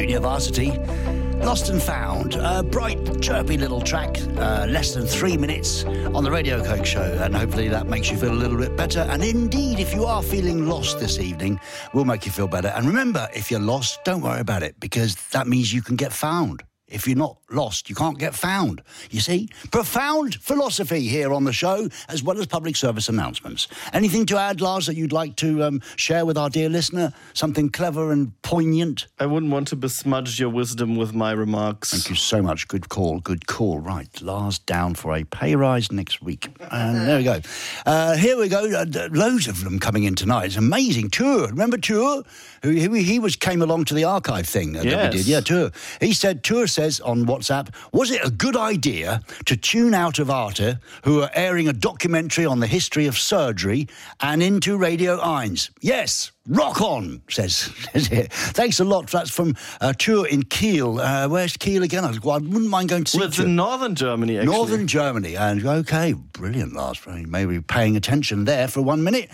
Junior Varsity. Lost and Found, a bright, chirpy little track, less than 3 minutes on the Radio Coke show, and hopefully that makes you feel a little bit better. And indeed, if you are feeling lost this evening, we'll make you feel better. And remember, if you're lost, don't worry about it, because that means you can get found. If you're not lost, you can't get found. You see? Profound philosophy here on the show, as well as public service announcements. Anything to add, Lars, that you'd like to share with our dear listener? Something clever and poignant? I wouldn't want to besmudge your wisdom with my remarks. Thank you so much. Good call. Good call. Right. Lars down for a pay rise next week. And there we go. Here we go. Loads of them coming in tonight. It's amazing. Tour. Remember Tour? He came along to the archive thing that we did. Yeah, Tour. He said, Tour says on WhatsApp, was it a good idea to tune out of Arte, who are airing a documentary on the history of surgery, and into Radio 1? Yes. Rock on, says here. Thanks a lot. That's from a tour in Kiel. Where's Kiel again? I wouldn't mind going to see it's in northern Germany, actually. Northern Germany. And okay, brilliant, Lars. Maybe paying attention there for 1 minute.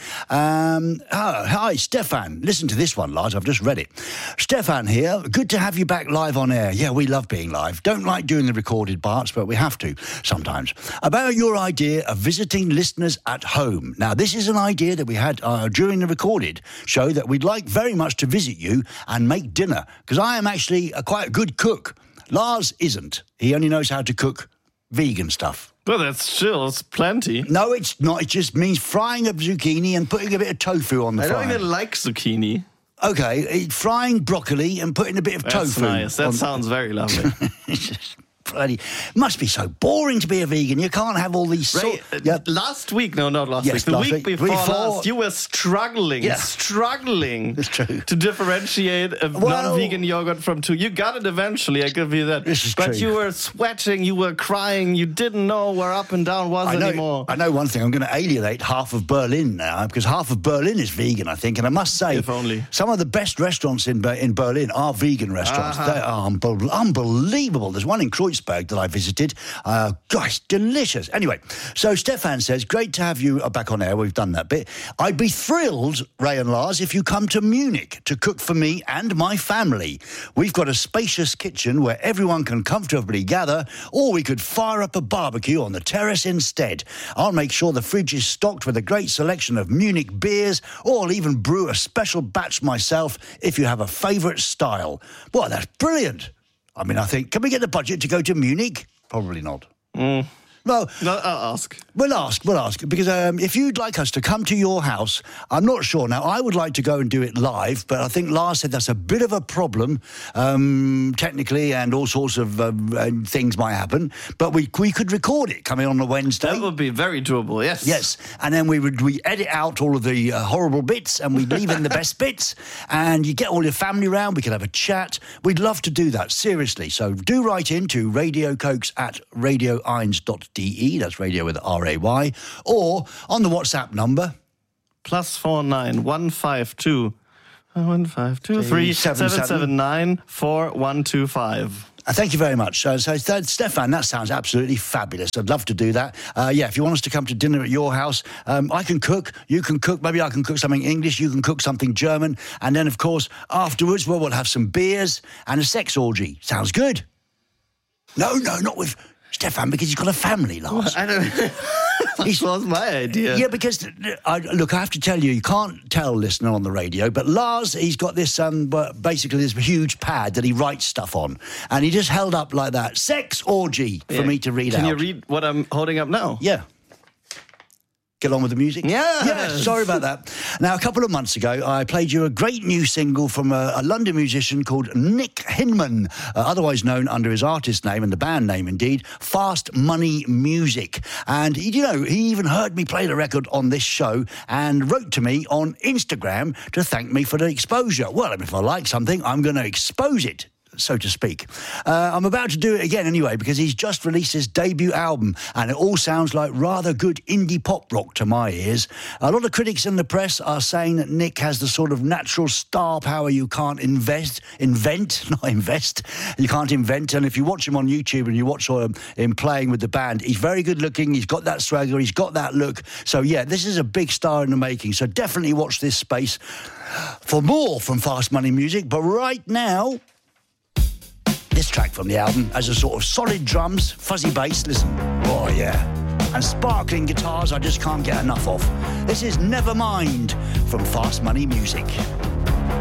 Hi, Stefan. Listen to this one, Lars. I've just read it. Stefan here. Good to have you back live on air. Yeah, we love being live. Don't like doing the recorded parts, but we have to sometimes. About your idea of visiting listeners at home. Now, this is an idea that we had during the recorded show, that we'd like very much to visit you and make dinner, because I am actually quite a good cook. Lars isn't. He only knows how to cook vegan stuff. Well, it's plenty. No, it's not. It just means frying a zucchini and putting a bit of tofu on the fire. I don't even like zucchini. Okay, frying broccoli and putting a bit of tofu. That's nice. That sounds very lovely. Bloody, must be so boring to be a vegan. You can't have all these... Last week, no, not last week. The week before last, you were struggling It's true. to differentiate a non-vegan yogurt from two. You got it eventually, I give you that. This is but true. You were sweating, you were crying, you didn't know where up and down was anymore. I know one thing. I'm going to alienate half of Berlin now, because half of Berlin is vegan, I think. And I must say, if only. Some of the best restaurants in Berlin are vegan restaurants. They are unbelievable. There's one in Kreuzberg that I visited. Gosh, delicious. Anyway, so Stefan says, great to have you back on air. We've done that bit. I'd be thrilled, Ray and Lars, if you come to Munich to cook for me and my family. We've got a spacious kitchen where everyone can comfortably gather, or we could fire up a barbecue on the terrace instead. I'll make sure the fridge is stocked with a great selection of Munich beers, or I'll even brew a special batch myself if you have a favourite style. Well, that's brilliant. I mean, I think, can we get the budget to go to Munich? Probably not. No, I'll ask. We'll ask, because if you'd like us to come to your house, I'm not sure. Now, I would like to go and do it live, but I think Lars said that's a bit of a problem, technically, and all sorts of things might happen. But we could record it coming on a Wednesday. That would be very doable, yes. Yes, and then we edit out all of the horrible bits, and we leave in the best bits, and you get all your family round, we can have a chat. We'd love to do that, seriously. So do write in to radiocokes@radio1.de. That's radio with R-A-Y, or on the WhatsApp number +49 152 152 779 4125. Thank you very much. So, Stefan, that sounds absolutely fabulous. I'd love to do that. If you want us to come to dinner at your house, I can cook, you can cook, maybe I can cook something English, you can cook something German, and then, of course, afterwards, we'll have some beers and a sex orgy. Sounds good. No, not with Stefan, because he's got a family, Lars. I don't know. That was my idea. Yeah, because, look, I have to tell you, you can't tell listener on the radio, but Lars, he's got this, basically this huge pad that he writes stuff on, and he just held up like that, sex orgy, for me to read out. Can you read what I'm holding up now? Yeah. Get on with the music? Yes. Yeah, sorry about that. Now, a couple of months ago, I played you a great new single from a London musician called Nick Hinman, otherwise known under his artist name and the band name, indeed, Fast Money Music. And, he even heard me play the record on this show and wrote to me on Instagram to thank me for the exposure. Well, if I like something, I'm going to expose it, so to speak. I'm about to do it again anyway, because he's just released his debut album, and it all sounds like rather good indie pop rock to my ears. A lot of critics in the press are saying that Nick has the sort of natural star power you can't invent. You can't invent. And if you watch him on YouTube and you watch him playing with the band, he's very good looking, he's got that swagger, he's got that look. So yeah, this is a big star in the making. So definitely watch this space for more from Fast Money Music. But right now, track from the album has a sort of solid drums, fuzzy bass, listen, oh yeah, and sparkling guitars I just can't get enough of. This is Nevermind from Fast Money Music.